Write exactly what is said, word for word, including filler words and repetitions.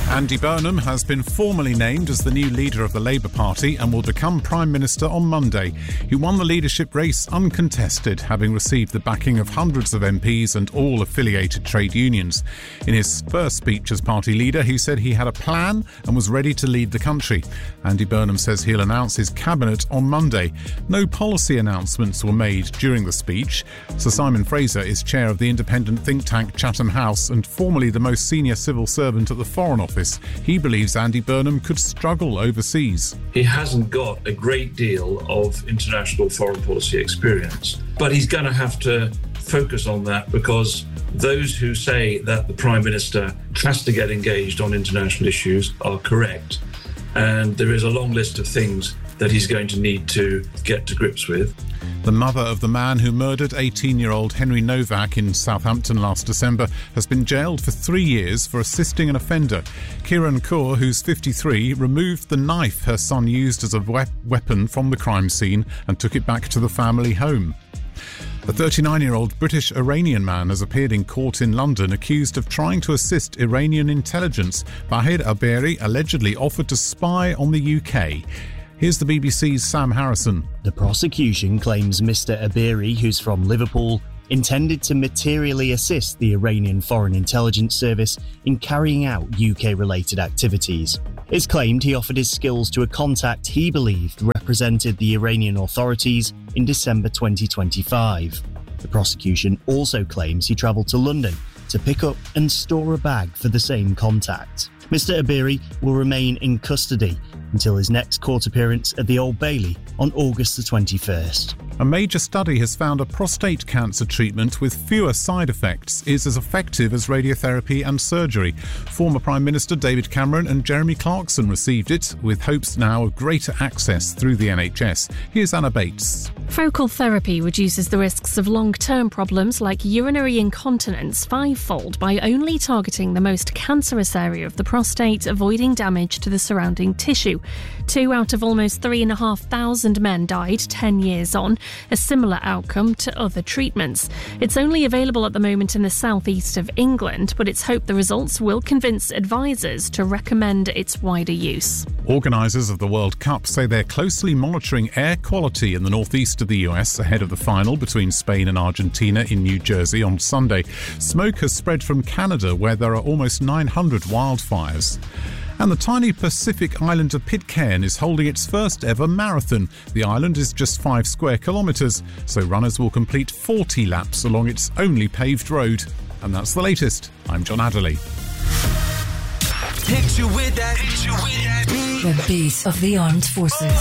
Andy Burnham has been formally named as the new leader of the Labour Party and will become Prime Minister on Monday. He won the leadership race uncontested, having received the backing of hundreds of M Ps and all affiliated trade unions. In his first speech as party leader, he said he had a plan and was ready to lead the country. Andy Burnham says he'll announce his cabinet on Monday. No policy announcements were made during the speech. Sir Simon Fraser is chair of the independent think tank Chatham House and formerly the most senior civil servant at the Foreign Office. He believes Andy Burnham could struggle overseas. He hasn't got a great deal of international foreign policy experience, but he's going to have to focus on that because those who say that the Prime Minister has to get engaged on international issues are correct. And there is a long list of things that he's going to need to get to grips with. The mother of the man who murdered eighteen-year-old Henry Novak in Southampton last December has been jailed for three years for assisting an offender. Kiran Kaur, who's fifty-three, removed the knife her son used as a we- weapon from the crime scene and took it back to the family home. A thirty-nine-year-old British-Iranian man has appeared in court in London accused of trying to assist Iranian intelligence. Bahir Aberi allegedly offered to spy on the U K. Here's the B B C's Sam Harrison. The prosecution claims Mister Aberi, who's from Liverpool, intended to materially assist the Iranian Foreign Intelligence Service in carrying out U K-related activities. It's claimed he offered his skills to a contact he believed represented the Iranian authorities in December twenty twenty-five. The prosecution also claims he travelled to London to pick up and store a bag for the same contact. Mister Aberi will remain in custody until his next court appearance at the Old Bailey on August the twenty-first. A major study has found a prostate cancer treatment with fewer side effects is as effective as radiotherapy and surgery. Former Prime Minister David Cameron and Jeremy Clarkson received it, with hopes now of greater access through the N H S. Here's Anna Bates. Focal therapy reduces the risks of long-term problems like urinary incontinence fivefold by only targeting the most cancerous area of the prostate, avoiding damage to the surrounding tissue. Two out of almost three and a half thousand men died ten years on, a similar outcome to other treatments. It's only available at the moment in the southeast of England, but it's hoped the results will convince advisors to recommend its wider use. Organisers of the World Cup say they're closely monitoring air quality in the northeast of the U S ahead of the final between Spain and Argentina in New Jersey on Sunday. Smoke has spread from Canada, where there are almost nine hundred wildfires. And the tiny Pacific island of Pitcairn is holding its first ever marathon. The island is just five square kilometres, so runners will complete forty laps along its only paved road. And that's the latest. I'm John Adderley. Hit you with that, hit you with that. The beat of the armed forces.